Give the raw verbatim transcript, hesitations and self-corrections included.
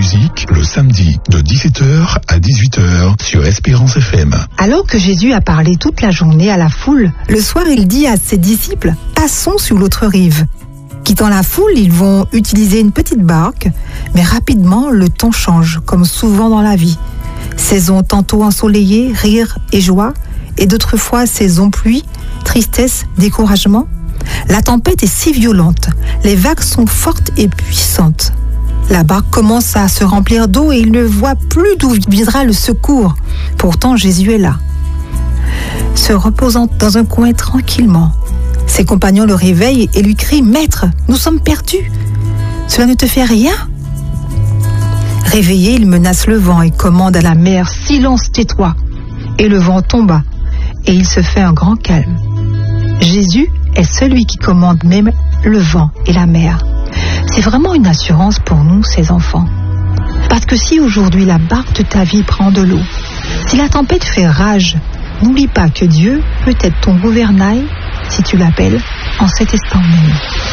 musique le samedi de dix-sept heures à dix-huit heures sur Espérance F M. Alors que Jésus a parlé toute la journée à la foule, le soir il dit à ses disciples « Passons sur l'autre rive ». Quittant la foule, ils vont utiliser une petite barque, mais rapidement le ton change, comme souvent dans la vie. Saison tantôt ensoleillée, rire et joie, et d'autres fois saison pluie, tristesse, découragement. La tempête est si violente, les vagues sont fortes et puissantes. La barque commence à se remplir d'eau et il ne voit plus d'où viendra le secours. Pourtant, Jésus est là. Se reposant dans un coin tranquillement, ses compagnons le réveillent et lui crient « Maître, nous sommes perdus. Cela ne te fait rien ?» Réveillé, il menace le vent et commande à la mer « Silence, tais-toi !» Et le vent tomba et il se fait un grand calme. Jésus est celui qui commande même le vent et la mer. C'est vraiment une assurance pour nous, ses enfants. Parce que si aujourd'hui la barque de ta vie prend de l'eau, si la tempête fait rage, n'oublie pas que Dieu peut être ton gouvernail si tu l'appelles en cet instant même.